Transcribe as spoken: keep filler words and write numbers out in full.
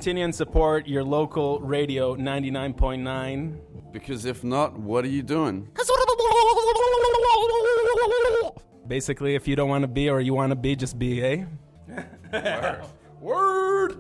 Continue and support your local radio ninety-nine point nine. Because if not, what are you doing? Basically, if you don't want to be or you want to be, just be, eh? Word. Word.